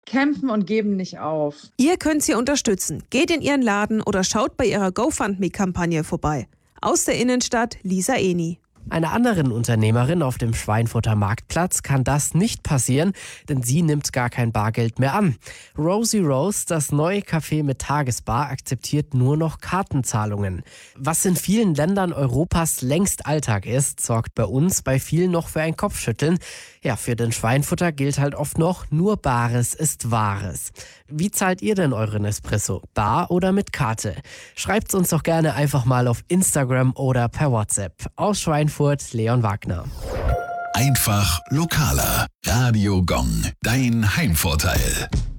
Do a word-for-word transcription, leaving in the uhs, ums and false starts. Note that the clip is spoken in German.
kämpfen und geben nicht auf. Ihr könnt sie unterstützen. Geht in ihren Laden oder schaut bei ihrer GoFundMe-Kampagne vorbei. Aus der Innenstadt, Lisa Eni. Einer anderen Unternehmerin auf dem Schweinfurter Marktplatz kann das nicht passieren, denn sie nimmt gar kein Bargeld mehr an. Rosie Rose, das neue Café mit Tagesbar, akzeptiert nur noch Kartenzahlungen. Was in vielen Ländern Europas längst Alltag ist, sorgt bei uns bei vielen noch für ein Kopfschütteln. Ja, für den Schweinfurter gilt halt oft noch, nur Bares ist Wahres. Wie zahlt ihr denn euren Espresso? Bar oder mit Karte? Schreibt's uns doch gerne einfach mal auf Instagram oder per WhatsApp. Aus Schweinfurt, Leon Wagner. Einfach lokaler. Radio Gong, dein Heimvorteil.